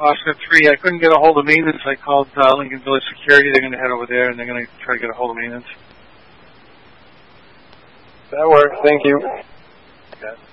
Oscar 3. I couldn't get a hold of maintenance. I called Lincoln Village Security. They're going to head over there, and they're going to try to get a hold of maintenance. That works. Thank you. Okay.